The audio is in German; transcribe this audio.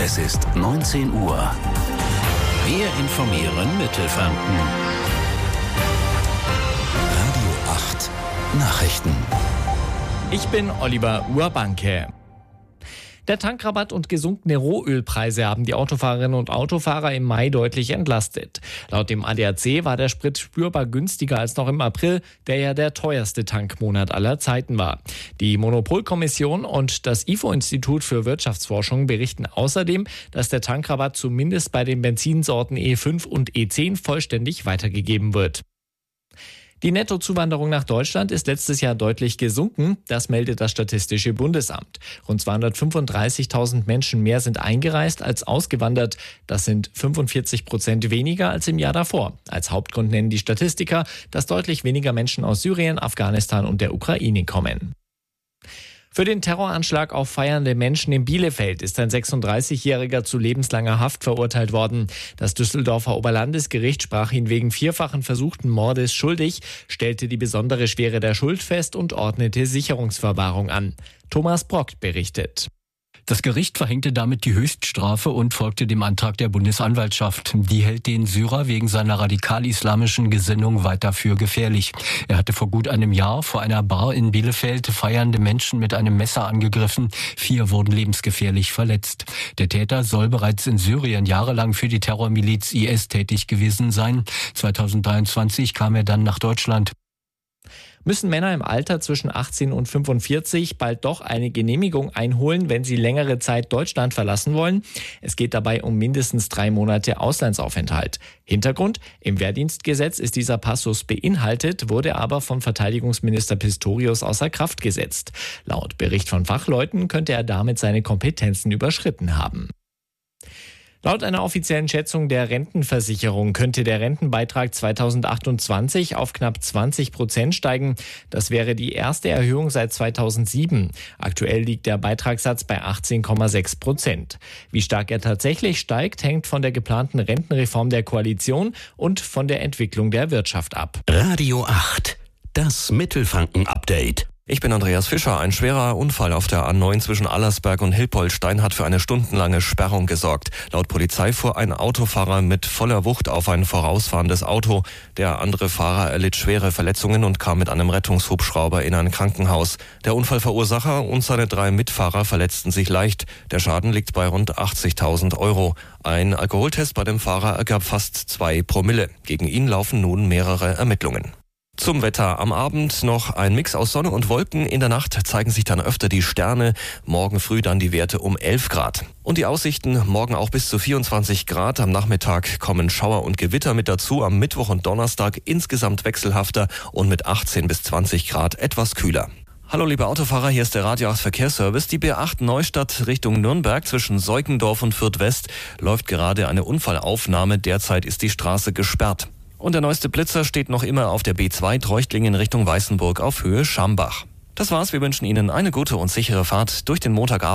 Es ist 19 Uhr. Wir informieren Mittelfranken. Radio 8 Nachrichten. Ich bin Oliver Urbanke. Der Tankrabatt und gesunkene Rohölpreise haben die Autofahrerinnen und Autofahrer im Mai deutlich entlastet. Laut dem ADAC war der Sprit spürbar günstiger als noch im April, der ja der teuerste Tankmonat aller Zeiten war. Die Monopolkommission und das IFO-Institut für Wirtschaftsforschung berichten außerdem, dass der Tankrabatt zumindest bei den Benzinsorten E5 und E10 vollständig weitergegeben wird. Die Nettozuwanderung nach Deutschland ist letztes Jahr deutlich gesunken, das meldet das Statistische Bundesamt. Rund 235.000 Menschen mehr sind eingereist als ausgewandert. Das sind 45% weniger als im Jahr davor. Als Hauptgrund nennen die Statistiker, dass deutlich weniger Menschen aus Syrien, Afghanistan und der Ukraine kommen. Für den Terroranschlag auf feiernde Menschen in Bielefeld ist ein 36-Jähriger zu lebenslanger Haft verurteilt worden. Das Düsseldorfer Oberlandesgericht sprach ihn wegen vierfachen versuchten Mordes schuldig, stellte die besondere Schwere der Schuld fest und ordnete Sicherungsverwahrung an. Thomas Brock berichtet. Das Gericht verhängte damit die Höchststrafe und folgte dem Antrag der Bundesanwaltschaft. Die hält den Syrer wegen seiner radikal-islamischen Gesinnung weiter für gefährlich. Er hatte vor gut einem Jahr vor einer Bar in Bielefeld feiernde Menschen mit einem Messer angegriffen. 4 wurden lebensgefährlich verletzt. Der Täter soll bereits in Syrien jahrelang für die Terrormiliz IS tätig gewesen sein. 2023 kam er dann nach Deutschland. Müssen Männer im Alter zwischen 18 und 45 bald doch eine Genehmigung einholen, wenn sie längere Zeit Deutschland verlassen wollen? Es geht dabei um mindestens 3 Monate Auslandsaufenthalt. Hintergrund: Im Wehrdienstgesetz ist dieser Passus beinhaltet, wurde aber von Verteidigungsminister Pistorius außer Kraft gesetzt. Laut Bericht von Fachleuten könnte er damit seine Kompetenzen überschritten haben. Laut einer offiziellen Schätzung der Rentenversicherung könnte der Rentenbeitrag 2028 auf knapp 20% steigen. Das wäre die erste Erhöhung seit 2007. Aktuell liegt der Beitragssatz bei 18,6%. Wie stark er tatsächlich steigt, hängt von der geplanten Rentenreform der Koalition und von der Entwicklung der Wirtschaft ab. Radio 8, das Mittelfranken-Update. Ich bin Andreas Fischer. Ein schwerer Unfall auf der A9 zwischen Allersberg und Hilpoltstein hat für eine stundenlange Sperrung gesorgt. Laut Polizei fuhr ein Autofahrer mit voller Wucht auf ein vorausfahrendes Auto. Der andere Fahrer erlitt schwere Verletzungen und kam mit einem Rettungshubschrauber in ein Krankenhaus. Der Unfallverursacher und seine 3 Mitfahrer verletzten sich leicht. Der Schaden liegt bei rund 80.000 €. Ein Alkoholtest bei dem Fahrer ergab fast 2 Promille. Gegen ihn laufen nun mehrere Ermittlungen. Zum Wetter. Am Abend noch ein Mix aus Sonne und Wolken. In der Nacht zeigen sich dann öfter die Sterne. Morgen früh dann die Werte um 11 Grad. Und die Aussichten: morgen auch bis zu 24 Grad. Am Nachmittag kommen Schauer und Gewitter mit dazu. Am Mittwoch und Donnerstag insgesamt wechselhafter und mit 18 bis 20 Grad etwas kühler. Hallo liebe Autofahrer, hier ist der Radio 8 Verkehrsservice. Die B8 Neustadt Richtung Nürnberg zwischen Seukendorf und Fürth West läuft gerade eine Unfallaufnahme. Derzeit ist die Straße gesperrt. Und der neueste Blitzer steht noch immer auf der B2 Treuchtlingen Richtung Weißenburg auf Höhe Schambach. Das war's, wir wünschen Ihnen eine gute und sichere Fahrt durch den Montagabend.